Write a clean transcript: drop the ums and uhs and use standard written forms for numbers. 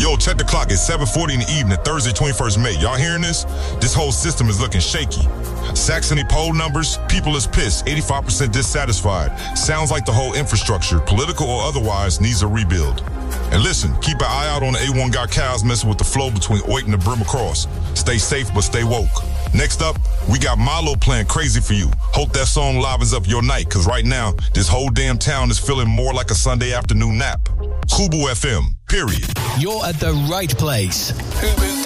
Yo, check the clock. It's 7:40 in the evening, Thursday, 21st May. Y'all hearing this? This whole system is looking shaky. Saxony poll numbers, people is pissed, 85% dissatisfied. Sounds like the whole infrastructure, political or otherwise, needs a rebuild. And listen, keep an eye out on the A1 Got Cows messing with the flow between Oyton and Brimmer Cross. Stay safe, but stay woke. Next up, we got Milo playing Crazy for You. Hope that song livens up your night, because right now, this whole damn town is feeling more like a Sunday afternoon nap. Kubu FM, period. You're at the right place.